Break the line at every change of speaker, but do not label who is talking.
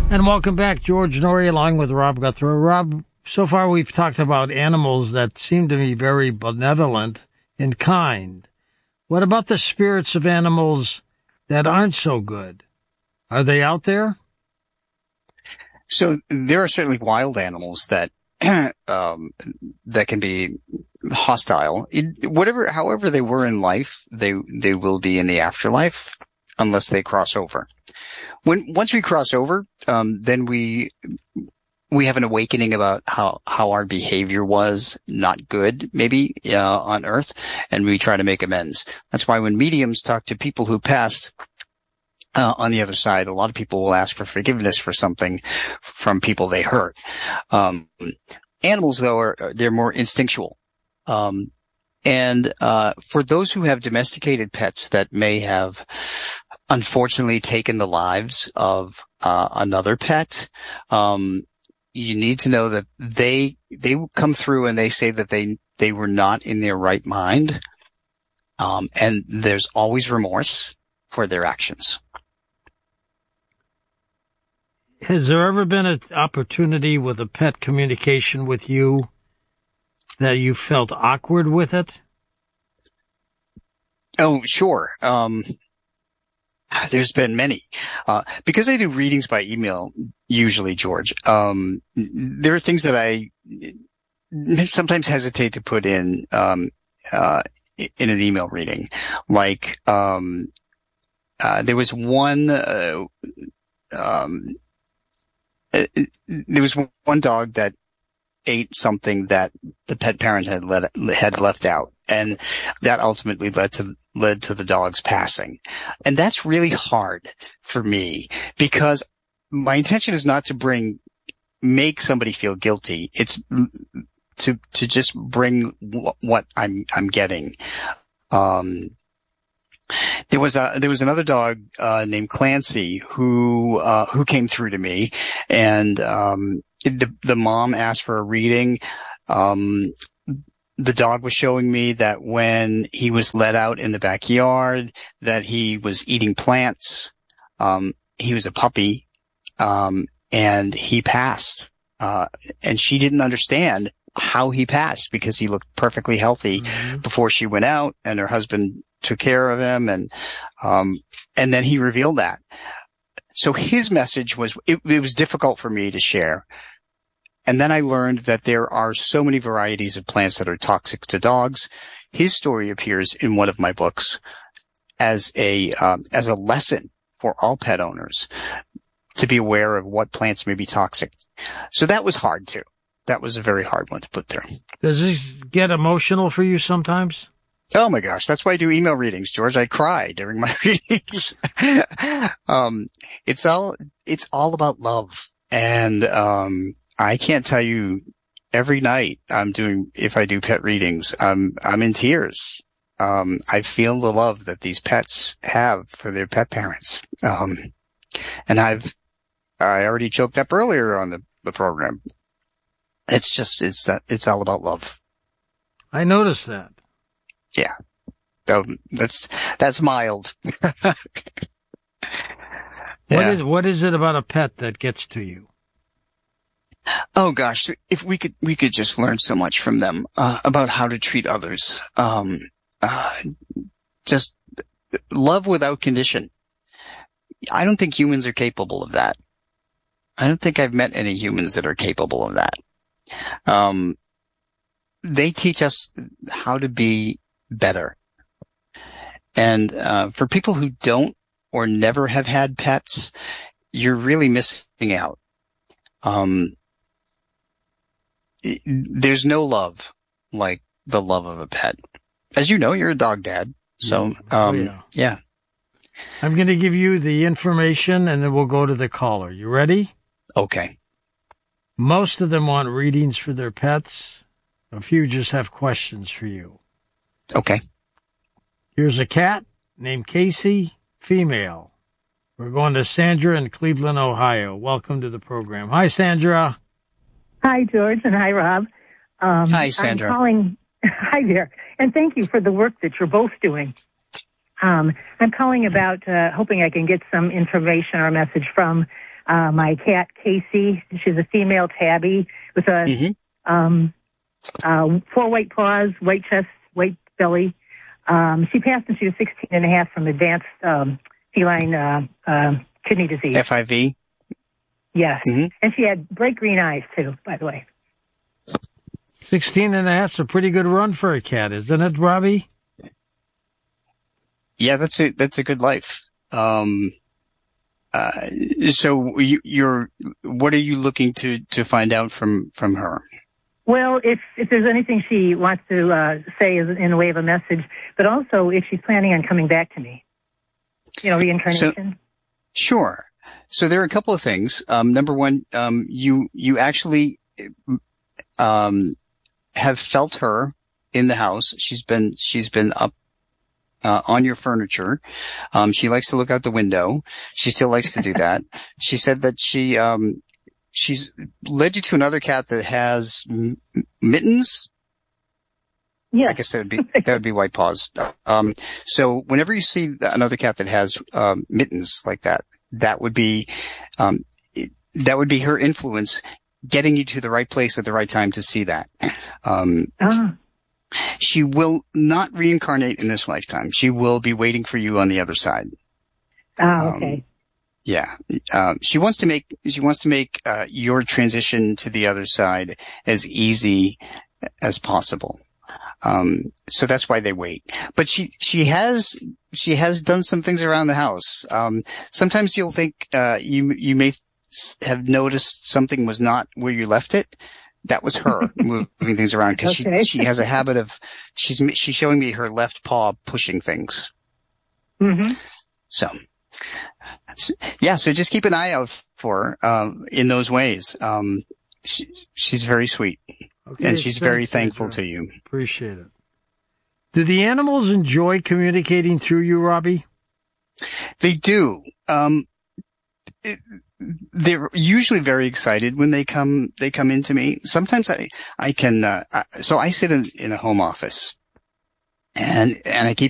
And welcome back, George Norrie, along with Rob Guthrie. Rob, so far we've talked about animals that seem to be very benevolent and kind. What about the spirits of animals that aren't so good? Are they out there?
So there are certainly wild animals that that can be hostile. However they were in life, they will be in the afterlife unless they cross over. Once we cross over, then we have an awakening about how our behavior was not good, maybe, on Earth, and we try to make amends. That's why when mediums talk to people who passed, on the other side, a lot of people will ask for forgiveness for something from people they hurt. Animals, though, they're more instinctual. And for those who have domesticated pets that may have unfortunately taken the lives of another pet, you need to know that they come through and they say that they were not in their right mind. And there's always remorse for their actions.
Has there ever been an opportunity with a pet communication with you that you felt awkward with it?
Oh, sure. There's been many. Because I do readings by email, usually, George, there are things that I sometimes hesitate to put in an email reading. Like, there was one dog that ate something that the pet parent had left out, and that ultimately led to the dog's passing. And that's really hard for me because my intention is not to make somebody feel guilty. It's to just bring what I'm getting. There was another dog, named Clancy who came through to me, and, the mom asked for a reading. The dog was showing me that when he was let out in the backyard, that he was eating plants. He was a puppy, and he passed. And she didn't understand how he passed because he looked perfectly healthy before she went out, and her husband took care of him, and then he revealed that. So his message was, it was difficult for me to share. And then I learned that there are so many varieties of plants that are toxic to dogs. His story appears in one of my books as a lesson for all pet owners to be aware of what plants may be toxic. So that was hard too. That was a very hard one to put there.
Does this get emotional for you sometimes?
Oh my gosh, that's why I do email readings, George. I cry during my readings. It's all about love. And, I can't tell you every night if I do pet readings, I'm in tears. I feel the love that these pets have for their pet parents. And I already choked up earlier on the program. It's all about love.
I noticed that.
Yeah. That's mild. Yeah.
What is it about a pet that gets to you?
Oh gosh, if we could just learn so much from them, about how to treat others. Just love without condition. I don't think humans are capable of that. I don't think I've met any humans that are capable of that. They teach us how to be better. And, for people who don't or never have had pets, you're really missing out. There's no love like the love of a pet. As you know, you're a dog dad. So, yeah.
I'm going to give you the information and then we'll go to the caller. You ready?
Okay.
Most of them want readings for their pets. A few just have questions for you.
Okay.
Here's a cat named Casey, female. We're going to Sandra in Cleveland, Ohio. Welcome to the program. Hi, Sandra.
Hi, George, and hi, Rob.
Hi, Sandra.
Hi there, and thank you for the work that you're both doing. I'm calling about hoping I can get some information or message from my cat Casey. She's a female tabby with a 4 white paws, white chest, white belly. She passed when she was 16 and a half from advanced feline kidney disease.
FIV?
Yes. And she had bright green eyes, too, by the way.
16 and a half's a pretty good run for a cat, isn't it, Robbie?
Yeah, that's a good life. So what are you looking to find out from her?
Well, if there's anything she wants to say in the way of a message, but also if she's planning on coming back to me, reincarnation.
Sure. So there are a couple of things. Number one, you actually have felt her in the house. She's been up on your furniture. She likes to look out the window. She still likes to do that. She said that she's led you to another cat that has mittens.
Yeah.
I guess that would be white paws. So whenever you see another cat that has mittens like that, that would be her influence getting you to the right place at the right time to see that. She will not reincarnate in this lifetime. She will be waiting for you on the other side.
Okay.
Yeah. She wants to make your transition to the other side as easy as possible. So that's why they wait. But she has done some things around the house. Sometimes you'll think, you may have noticed something was not where you left it. That was her moving things around because she has a habit of, she's showing me her left paw pushing things. So just keep an eye out for her, in those ways. She's very sweet.
Okay,
and she's very thankful to you.
Appreciate it. Do the animals enjoy communicating through you, Robbie?
They do. They're usually very excited when they come into me. Sometimes I can, so I sit in a home office and I keep